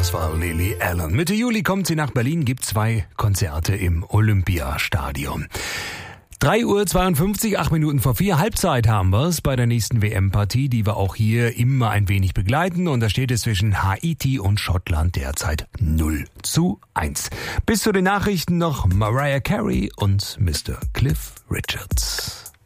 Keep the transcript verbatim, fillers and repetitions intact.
Das war Lily Allen. Mitte Juli kommt sie nach Berlin, gibt zwei Konzerte im Olympiastadion. drei Uhr zweiundfünfzig, acht Minuten vor vier, Halbzeit haben wir es bei der nächsten W M-Partie, die wir auch hier immer ein wenig begleiten. Und da steht es zwischen Haiti und Schottland derzeit null zu eins. Bis zu den Nachrichten noch Mariah Carey und Mister Cliff Richards.